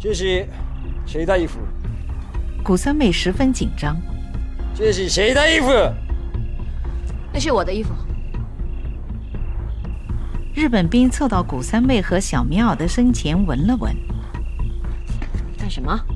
这是谁的衣服？ 古三妹十分紧张。 这是谁的衣服？ 那是我的衣服。 日本兵凑到古三妹和小棉袄的身前闻了闻。 干什么？